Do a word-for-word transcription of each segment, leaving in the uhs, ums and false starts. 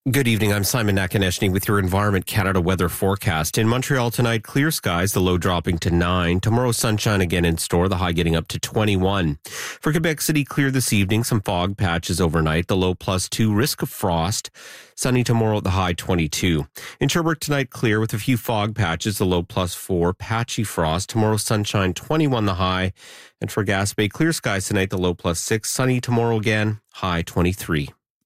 Good evening. I'm Simon Nakaneshny with your Environment Canada weather forecast. In Montreal tonight, clear skies, the low dropping to nine. Tomorrow, sunshine again in store, the high getting up to twenty-one. For Quebec City, clear this evening, some fog patches overnight, the low plus two, risk of frost. Sunny tomorrow, the high twenty-two. In Sherbrooke tonight, clear with a few fog patches, the low plus four, patchy frost. Tomorrow, sunshine, twenty-one the high. And for Gaspé, clear skies tonight, the low plus six. Sunny tomorrow again, high twenty-three.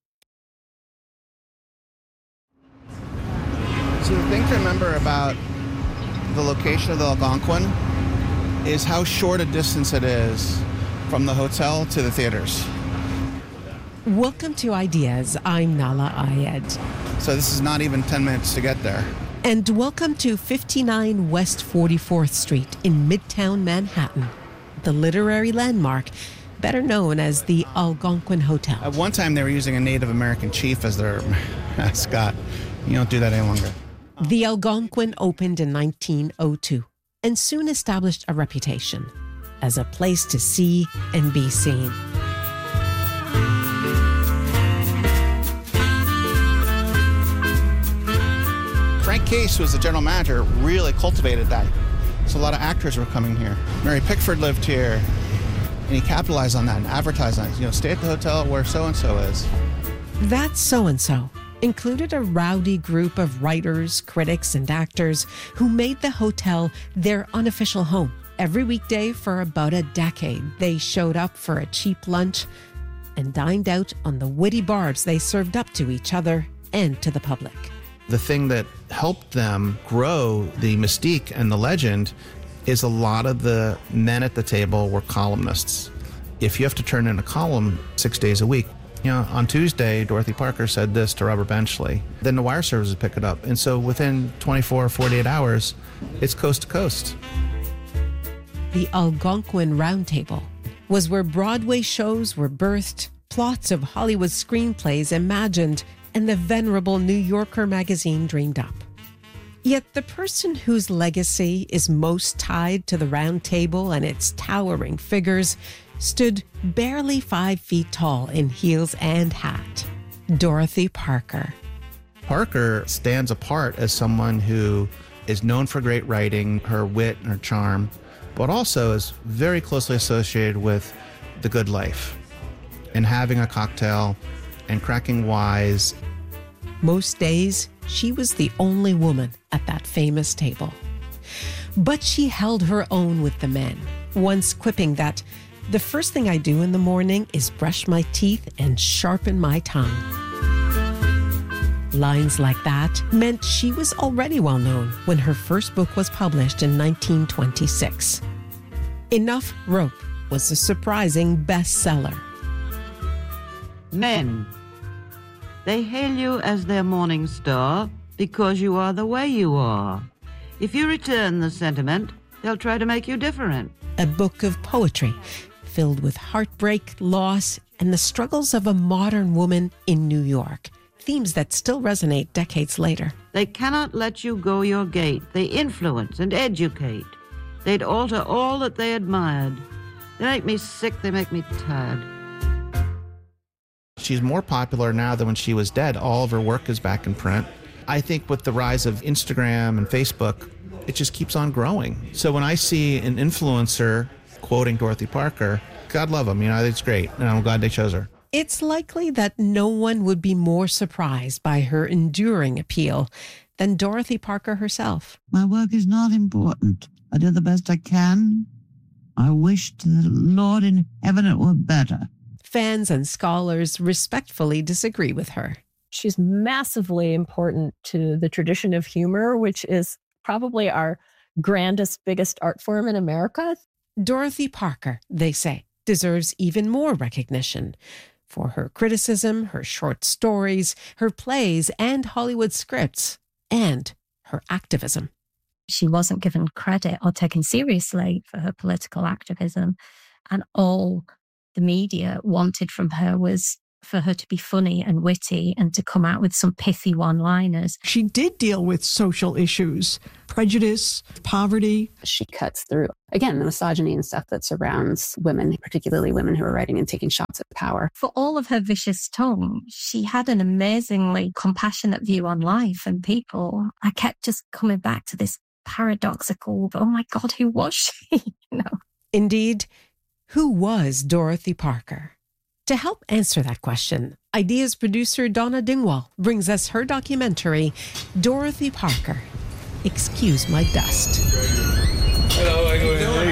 So the thing to remember about the location of the Algonquin is how short a distance it is from the hotel to the theaters. Welcome to Ideas. I'm Nala Ayed. So this is not even ten minutes to get there. And welcome to fifty-nine West forty-fourth Street in Midtown Manhattan, the literary landmark better known as the Algonquin Hotel. At one time, they were using a Native American chief as their mascot. You don't do that any longer. The Algonquin opened in nineteen oh two and soon established a reputation as a place to see and be seen. Frank Case, who was the general manager, really cultivated that. So a lot of actors were coming here. Mary Pickford lived here, and he capitalized on that and advertised on it. You know, stay at the hotel where so-and-so is. That so-and-so included a rowdy group of writers, critics, and actors who made the hotel their unofficial home. Every weekday for about a decade, they showed up for a cheap lunch and dined out on the witty barbs they served up to each other and to the public. The thing that helped them grow the mystique and the legend is a lot of the men at the table were columnists. If you have to turn in a column six days a week, you know, on Tuesday, Dorothy Parker said this to Robert Benchley. Then the wire services pick it up. And so within twenty-four, forty-eight hours, it's coast to coast. The Algonquin Roundtable was where Broadway shows were birthed, plots of Hollywood screenplays imagined, and the venerable New Yorker magazine dreamed up. Yet the person whose legacy is most tied to the Round Table and its towering figures stood barely five feet tall in heels and hat. Dorothy Parker. Parker stands apart as someone who is known for great writing, her wit and her charm, but also is very closely associated with the good life and having a cocktail and cracking wise. Most days, she was the only woman at that famous table. But she held her own with the men, once quipping that the first thing I do in the morning is brush my teeth and sharpen my tongue. Lines like that meant she was already well known when her first book was published in nineteen twenty-six. Enough Rope was a surprising bestseller. Men. They hail you as their morning star because you are the way you are. If you return the sentiment, they'll try to make you different. A book of poetry filled with heartbreak, loss, and the struggles of a modern woman in New York, themes that still resonate decades later. They cannot let you go your gait. They influence and educate. They'd alter all that they admired. They make me sick, they make me tired. She's more popular now than when she was dead. All of her work is back in print. I think with the rise of Instagram and Facebook, it just keeps on growing. So when I see an influencer quoting Dorothy Parker, God love them, you know, it's great, and I'm glad they chose her. It's likely that no one would be more surprised by her enduring appeal than Dorothy Parker herself. My work is not important. I do the best I can. I wish to the Lord in heaven it were better. Fans and scholars respectfully disagree with her. She's massively important to the tradition of humor, which is probably our grandest, biggest art form in America. Dorothy Parker, they say, deserves even more recognition for her criticism, her short stories, her plays and Hollywood scripts, and her activism. She wasn't given credit or taken seriously for her political activism, and all the media wanted from her was for her to be funny and witty and to come out with some pithy one-liners. She did deal with social issues, prejudice, poverty. She cuts through, again, the misogyny and stuff that surrounds women, particularly women who are writing and taking shots at power. For all of her vicious tongue, she had an amazingly compassionate view on life and people. I kept just coming back to this paradoxical, oh my God, who was she? You know? Indeed, who was Dorothy Parker? To help answer that question, Ideas producer Donna Dingwall brings us her documentary, Dorothy Parker, Excuse My Dust. Hello, I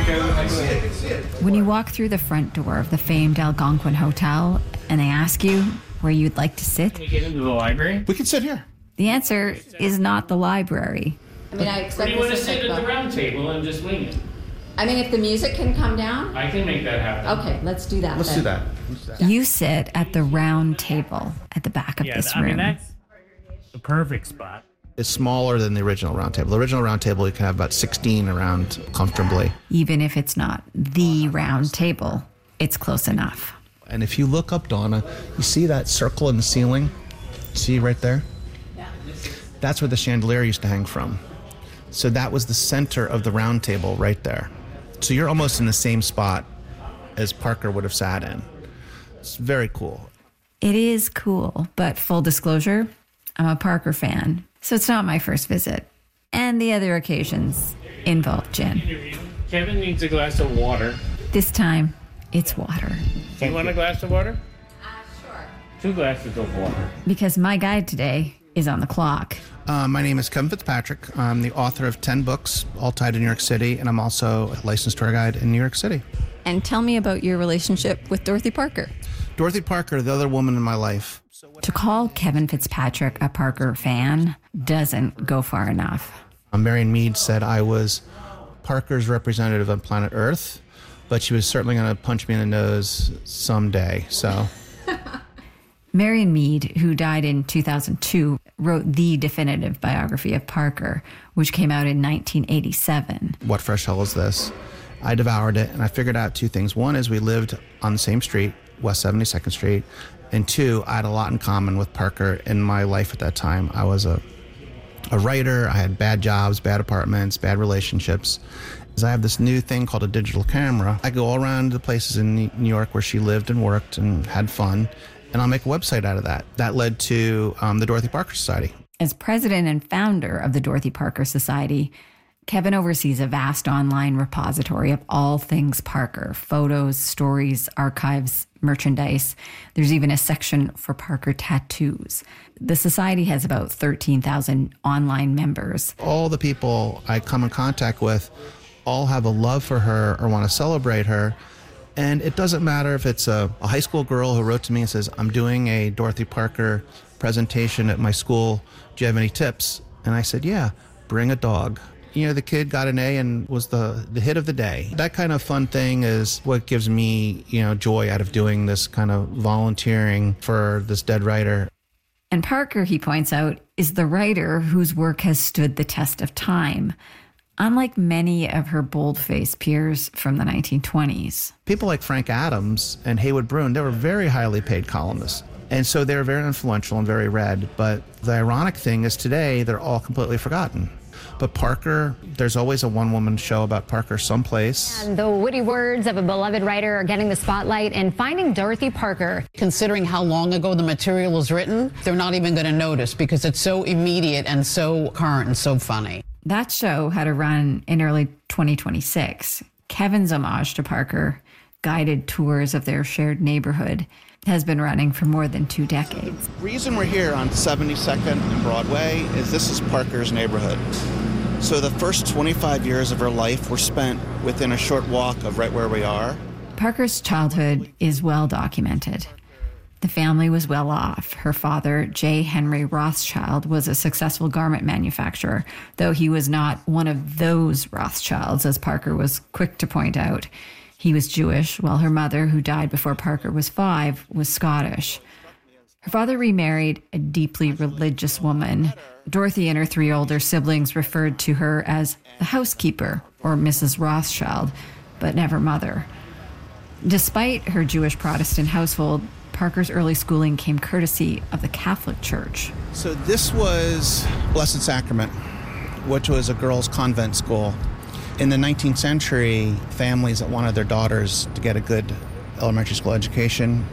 go in. When you walk through the front door of the famed Algonquin Hotel and they ask you where you'd like to sit, can we get into the library? We can sit here. The answer is not the library. I mean, I expect do you want to sit at the round table and just wing it? I mean, if the music can come down? I can make that happen. Okay, let's do that. Let's then. do that. Let's do that. You sit at the round table at the back of yeah, this I room. mean, that's the perfect spot. It's smaller than the original round table. The original round table, you can have about sixteen around comfortably. Even if it's not the round table, it's close enough. And if you look up, Donna, you see that circle in the ceiling? See right there? Yeah. That's where the chandelier used to hang from. So that was the center of the round table right there. So you're almost in the same spot as Parker would have sat in. It's very cool. It is cool, but full disclosure, I'm a Parker fan, so it's not my first visit. And the other occasions involve gin. Kevin needs a glass of water. This time, it's water. Do you want a glass of water? Uh, sure. Two glasses of water. Because my guide today is on the clock. Uh, my name is Kevin Fitzpatrick. I'm the author of ten books, all tied to New York City, and I'm also a licensed tour guide in New York City. And tell me about your relationship with Dorothy Parker. Dorothy Parker, the other woman in my life. To call Kevin Fitzpatrick a Parker fan doesn't go far enough. Uh, Marion Mead said I was Parker's representative on planet Earth, but she was certainly going to punch me in the nose someday, so... Marion Mead, who died in two thousand two, wrote the definitive biography of Parker, which came out in nineteen eighty-seven. What fresh hell is this? I devoured it, and I figured out two things. One is we lived on the same street, West seventy-second Street, and two, I had a lot in common with Parker in my life at that time. I was a, a writer, I had bad jobs, bad apartments, bad relationships. I have this new thing called a digital camera. I go all around the places in New York where she lived and worked and had fun, and I'll make a website out of that. That led to um, the Dorothy Parker Society. As president and founder of the Dorothy Parker Society, Kevin oversees a vast online repository of all things Parker: photos, stories, archives, merchandise. There's even a section for Parker tattoos. The society has about thirteen thousand online members. All the people I come in contact with all have a love for her or want to celebrate her. And it doesn't matter if it's a, a high school girl who wrote to me and says, I'm doing a Dorothy Parker presentation at my school. Do you have any tips? And I said, yeah, bring a dog. You know, the kid got an A and was the, the hit of the day. That kind of fun thing is what gives me, you know, joy out of doing this kind of volunteering for this dead writer. And Parker, he points out, is the writer whose work has stood the test of time, unlike many of her bold-faced peers from the nineteen twenties. People like Frank Adams and Haywood Broun, they were very highly paid columnists. And so they were very influential and very read. But the ironic thing is today, they're all completely forgotten. But Parker, there's always a one-woman show about Parker someplace. And the witty words of a beloved writer are getting the spotlight, and Finding Dorothy Parker. Considering how long ago the material was written, they're not even going to notice because it's so immediate and so current and so funny. That show had a run in early twenty twenty-six. Kevin's homage to Parker, guided tours of their shared neighborhood, has been running for more than two decades. The reason we're here on seventy-second and Broadway is this is Parker's neighborhood. So the first twenty-five years of her life were spent within a short walk of right where we are. Parker's childhood is well documented. The family was well off. Her father, J. Henry Rothschild, was a successful garment manufacturer, though he was not one of those Rothschilds, as Parker was quick to point out. He was Jewish, while her mother, who died before Parker was five, was Scottish. Her father remarried a deeply religious woman. Dorothy and her three older siblings referred to her as the housekeeper, or Missus Rothschild, but never mother. Despite her Jewish Protestant household, Parker's early schooling came courtesy of the Catholic Church. So this was Blessed Sacrament, which was a girls' convent school. In the nineteenth century, families that wanted their daughters to get a good elementary school education